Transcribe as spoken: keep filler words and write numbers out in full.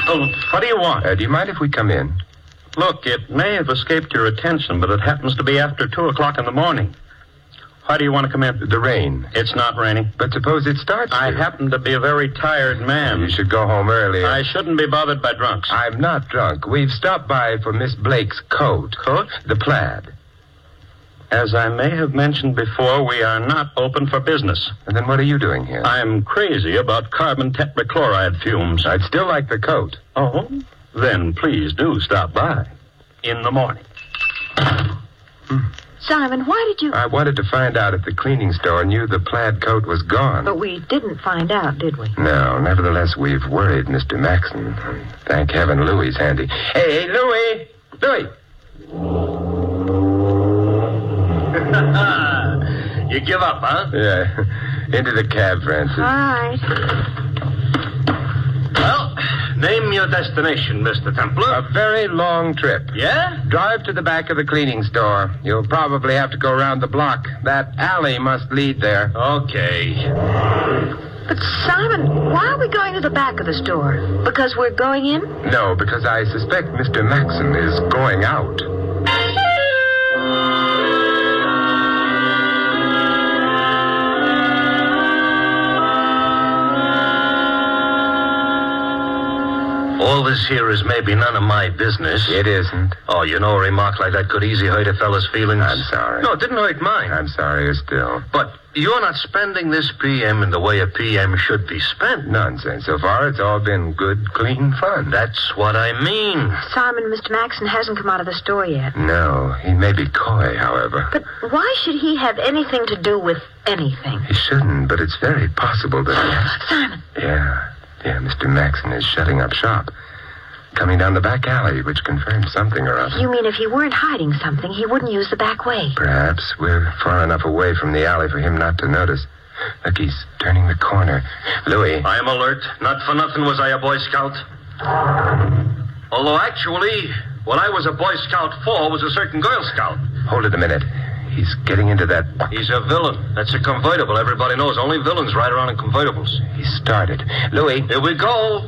Oh, what do you want? Uh, do you mind if we come in? Look, it may have escaped your attention, but it happens to be after two o'clock in the morning. Why do you want to come in? The rain. It's not raining. But suppose it starts I to. happen to be a very tired man. You should go home earlier. I shouldn't be bothered by drunks. I'm not drunk. We've stopped by for Miss Blake's coat. Coat? The plaid. As I may have mentioned before, we are not open for business. And then what are you doing here? I'm crazy about carbon tetrachloride fumes. I'd still like the coat. Oh? Then please do stop by. In the morning. Hmm. Simon, why did you... I wanted to find out if the cleaning store knew the plaid coat was gone. But we didn't find out, did we? No, nevertheless, we've worried Mister Maxon. Thank heaven Louie's handy. Hey, hey, Louie! Louie! You give up, huh? Yeah. Into the cab, Francis. All right. Well, name your destination, Mister Templar. A very long trip. Yeah? Drive to the back of the cleaning store. You'll probably have to go around the block. That alley must lead there. Okay. But, Simon, why are we going to the back of the store? Because we're going in? No, because I suspect Mister Maxon is going out. All this here is maybe none of my business. It isn't. Oh, you know, a remark like that could easily hurt a fella's feelings. I'm sorry. No, it didn't hurt mine. I'm sorrier still. But you're not spending this P M in the way a P M should be spent. Nonsense. So far, it's all been good, clean fun. That's what I mean. Simon, Mister Maxon hasn't come out of the store yet. No, he may be coy, however. But why should he have anything to do with anything? He shouldn't, but it's very possible that... Simon. Yeah. Yeah, Mister Maxon is shutting up shop. Coming down the back alley, which confirms something or other. You mean if he weren't hiding something, he wouldn't use the back way? Perhaps. We're far enough away from the alley for him not to notice. Look, he's turning the corner. Louis. I am alert. Not for nothing was I a Boy Scout. Although, actually, what I was a Boy Scout for was a certain Girl Scout. Hold it a minute. He's getting into that... He's a villain. That's a convertible. Everybody knows only villains ride around in convertibles. He started. Louis. Here we go.